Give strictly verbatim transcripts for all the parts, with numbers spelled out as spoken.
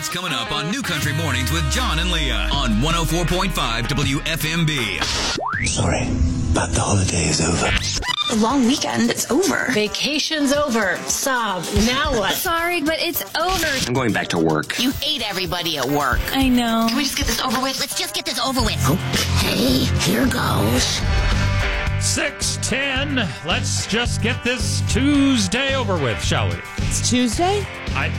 That's coming up on New Country Mornings with John and Leah on one oh four point five W F M B. Sorry, but the holiday is over. The long weekend, it's over. Vacation's over. Sob. Now what? Sorry, but it's over. I'm going back to work. You hate everybody at work. I know. Can we just get this over with? Let's just get this over with. Okay, here goes. six ten. Let's just get this Tuesday over with, shall we? It's Tuesday? I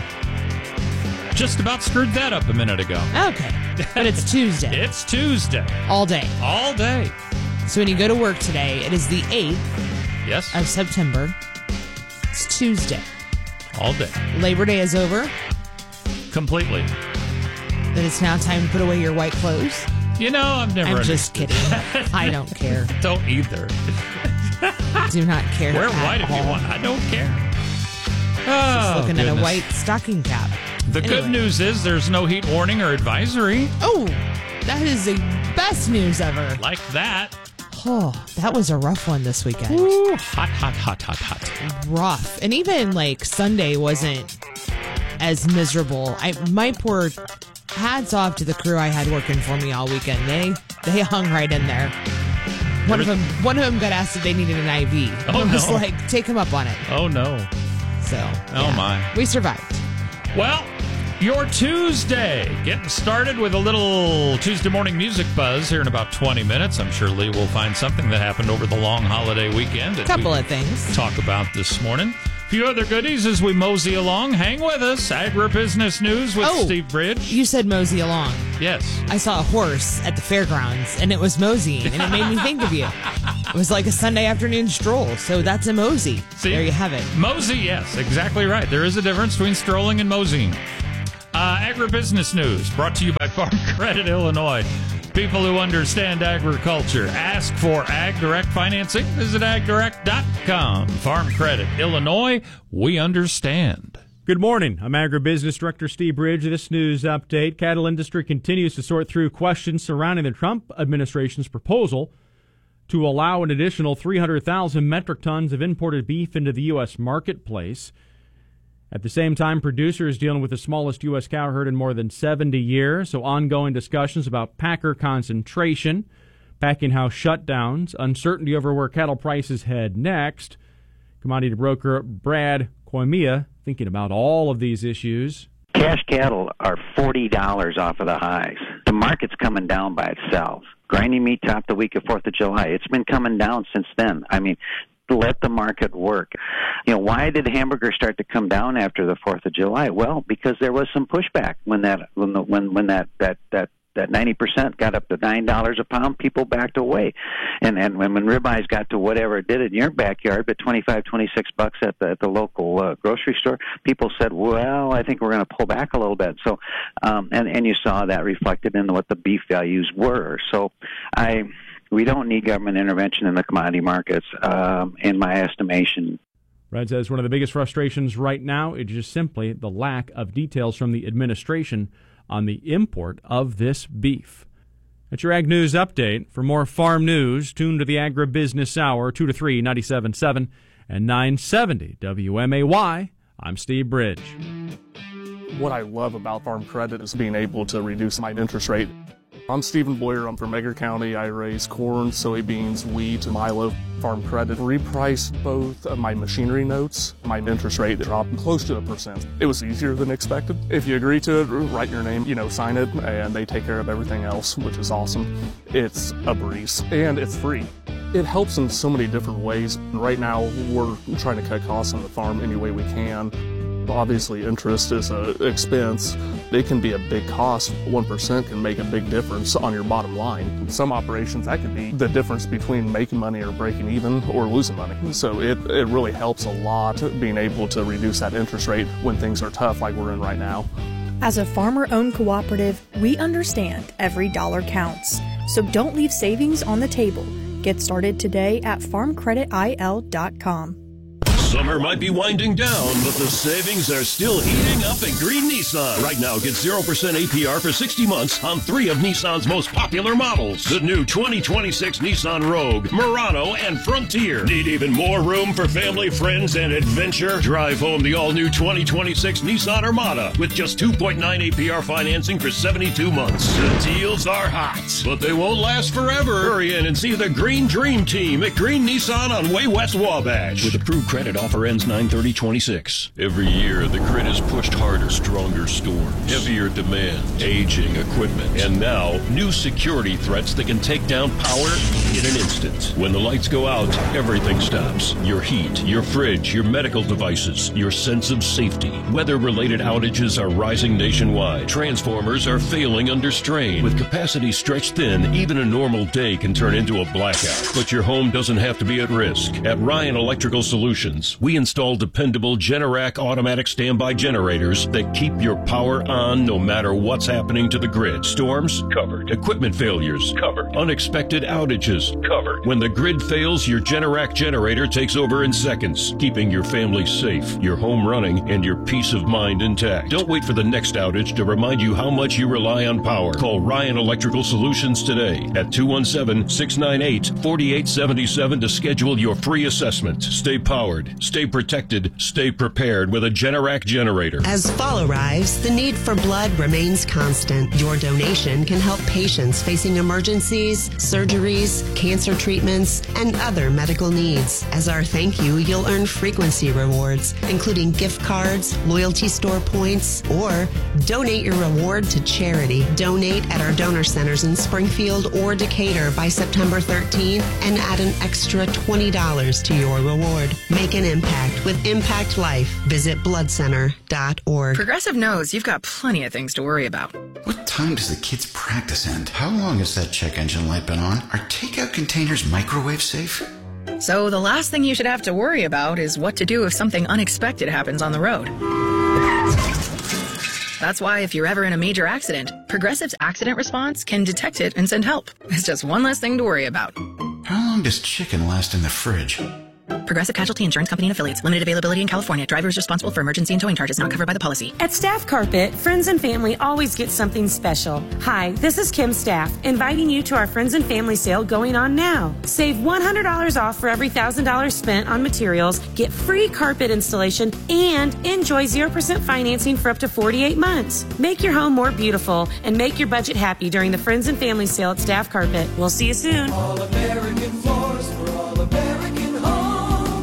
just about screwed that up a minute ago. Okay. But it's Tuesday. It's Tuesday. All day. All day. So when you go to work today, it is the eighth Yes. of September. It's Tuesday. All day. Labor Day is over. Completely. Then it's now time to put away your white clothes. You know, I've never I'm just kidding. I don't care. Don't either. Do not care. Wear at white if all. you want. I don't care. Just Oh, looking goodness. at a white stocking cap. The Anyway. good news is there's no heat warning or advisory. Oh, that is the best news ever. Like that. Oh, that was a rough one this weekend. Ooh, hot, hot, hot, hot, hot. Rough. And even like Sunday wasn't as miserable. I my poor hats off to the crew I had working for me all weekend. They they hung right in there. One of them one of them got asked if they needed an I V. Oh, I was no. like, take them up on it. Oh, no. So Oh, yeah, my. we survived. Well, your Tuesday. Getting started with a little Tuesday morning music buzz here in about twenty minutes. I'm sure Lee will find something that happened over the long holiday weekend. A that couple we of things. Talk about this morning. A few other goodies as we mosey along. Hang with us. Agribusiness News with Oh. Steve Bridge. You said mosey along. Yes. I saw a horse at the fairgrounds, and it was moseying, and it made me think of you. It was like a Sunday afternoon stroll, so that's a mosey. See? There you have it. Mosey, yes, exactly right. There is a difference between strolling and moseying. Uh, agribusiness News brought to you by Farm Credit Illinois. People who understand agriculture. Ask for Ag Direct financing. Visit ag direct dot com. Farm Credit Illinois. We understand. Good morning. I'm Agribusiness Director Steve Bridge. This news update. Cattle industry continues to sort through questions surrounding the Trump administration's proposal to allow an additional three hundred thousand metric tons of imported beef into the U S marketplace. At the same time, producers dealing with the smallest U S cow herd in more than seventy years, so ongoing discussions about packer concentration, packing house shutdowns, uncertainty over where cattle prices head next. Commodity broker Brad Koimia thinking about all of these issues. Cash cattle are forty dollars off of the highs. The market's coming down by itself. Grinding meat topped the week of fourth of July. It's been coming down since then. I mean, let the market work. You know, why did hamburger start to come down after the fourth of July? Well, because there was some pushback when that when the, when when that that that that ninety percent got up to nine dollars a pound. People backed away, and and when, when ribeyes got to whatever it did in your backyard, but twenty-five, twenty-six bucks at the at the local uh, grocery store, people said, "Well, I think we're going to pull back a little bit." So, um, and and you saw that reflected in what the beef values were. So, I. We don't need government intervention in the commodity markets, um, in my estimation. Brad says one of the biggest frustrations right now is just simply the lack of details from the administration on the import of this beef. That's your Ag News Update. For more farm news, tune to the Agribusiness Hour, two to three, ninety-seven point seven and nine seventy W M A Y. I'm Steve Bridge. What I love about Farm Credit is being able to reduce my interest rate. I'm Stephen Boyer. I'm from Edgar County. I raise corn, soybeans, wheat, and milo. Farm Credit repriced both of my machinery notes. My interest rate dropped close to a percent. It was easier than expected. If you agree to it, write your name, you know, sign it, and they take care of everything else, which is awesome. It's a breeze, and it's free. It helps in so many different ways. Right now, we're trying to cut costs on the farm any way we can. Obviously, interest is an expense. It can be a big cost. one percent can make a big difference on your bottom line. In some operations, that could be the difference between making money or breaking even or losing money. So it, it really helps a lot being able to reduce that interest rate when things are tough like we're in right now. As a farmer-owned cooperative, we understand every dollar counts. So don't leave savings on the table. Get started today at farm credit I L dot com. Summer might be winding down, but the savings are still heating up at Green Nissan. Right now, get zero percent A P R for sixty months on three of Nissan's most popular models. The new twenty twenty-six Nissan Rogue, Murano, and Frontier. Need even more room for family, friends, and adventure? Drive home the all-new twenty twenty-six Nissan Armada with just two point nine A P R financing for seventy-two months. The deals are hot, but they won't last forever. Hurry in and see the Green Dream Team at Green Nissan on Way West Wabash. With approved credit, offer ends nine thirty twenty-six. Every year, the grid is pushed harder, stronger storms, heavier demand, aging equipment, and now new security threats that can take down power in an instant. When the lights go out, everything stops. Your heat, your fridge, your medical devices, your sense of safety. Weather-related outages are rising nationwide. Transformers are failing under strain. With capacity stretched thin, even a normal day can turn into a blackout. But your home doesn't have to be at risk. At Ryan Electrical Solutions, we install dependable Generac automatic standby generators that keep your power on no matter what's happening to the grid. Storms? Covered. Equipment failures? Covered. Unexpected outages? Covered. When the grid fails, your Generac generator takes over in seconds, keeping your family safe, your home running, and your peace of mind intact. Don't wait for the next outage to remind you how much you rely on power. Call Ryan Electrical Solutions today at two one seven, six nine eight, four eight seven seven to schedule your free assessment. Stay powered, stay protected, stay prepared with a Generac generator. As fall arrives, the need for blood remains constant. Your donation can help patients facing emergencies, surgeries, cancer treatments, and other medical needs. As our thank you, you'll earn frequency rewards, including gift cards, loyalty store points, or donate your reward to charity. Donate at our donor centers in Springfield or Decatur by September thirteenth and add an extra twenty dollars to your reward. Make an impact with Impact Life. Visit blood center dot org. Progressive knows you've got plenty of things to worry about. What time does the kids' practice end? How long has that check engine light been on? Are takeout containers microwave safe? So the last thing you should have to worry about is what to do if something unexpected happens on the road. That's why if you're ever in a major accident, Progressive's accident response can detect it and send help. It's just one less thing to worry about. How long does chicken last in the fridge? Progressive Casualty Insurance Company and Affiliates. Limited availability in California. Driver is responsible for emergency and towing charges not covered by the policy. At Staff Carpet, friends and family always get something special. Hi, this is Kim Staff, inviting you to our Friends and Family sale going on now. Save one hundred dollars off for every one thousand dollars spent on materials, get free carpet installation, and enjoy zero percent financing for up to forty-eight months. Make your home more beautiful and make your budget happy during the Friends and Family sale at Staff Carpet. We'll see you soon. All American floors for all American homes.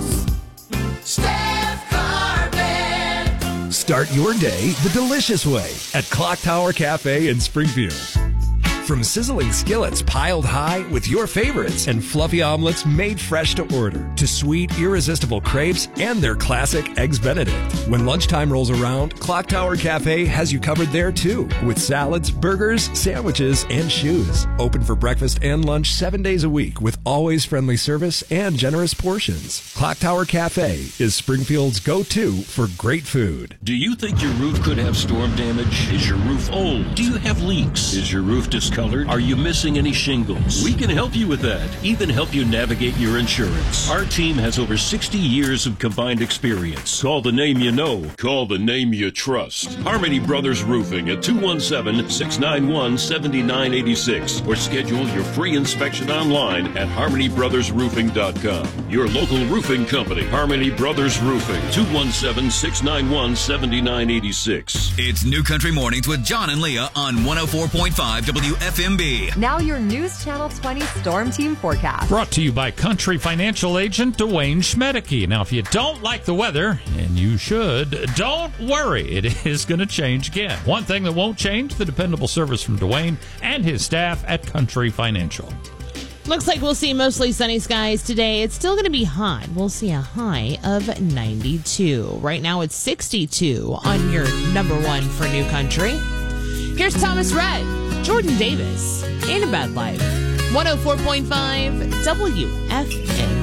Staff Carpet. Start your day the delicious way at Clock Tower Cafe in Springfield. From sizzling skillets piled high with your favorites and fluffy omelets made fresh to order, to sweet, irresistible crepes and their classic Eggs Benedict. When lunchtime rolls around, Clock Tower Cafe has you covered there too, with salads, burgers, sandwiches, and shoes. Open for breakfast and lunch seven days a week with always friendly service and generous portions. Clock Tower Cafe is Springfield's go-to for great food. Do you think your roof could have storm damage? Is your roof old? Do you have leaks? Is your roof discolored? Are you missing any shingles? We can help you with that. Even help you navigate your insurance. Our team has over sixty years of combined experience. Call the name you know. Call the name you trust. Harmony Brothers Roofing at two one seven, six nine one, seven nine eight six or schedule your free inspection online at harmony brothers roofing dot com. Your local roofing company, Harmony Brothers Roofing, two one seven, six nine one, seven nine eight six. It's New Country Mornings with John and Leah on one oh four point five W F M B. Now your News Channel twenty Storm Team forecast. Brought to you by Country Financial Agent Dwayne Schmedeke. Now, if you don't like the weather, and you should, don't worry. It is going to change again. One thing that won't change, the dependable service from Dwayne and his staff at Country Financial. Looks like we'll see mostly sunny skies today. It's still going to be hot. We'll see a high of ninety-two. Right now it's sixty-two on your number one for New Country. Here's Thomas Rhett, Jordan Davis, and A Bad Life. one oh four point five W F M.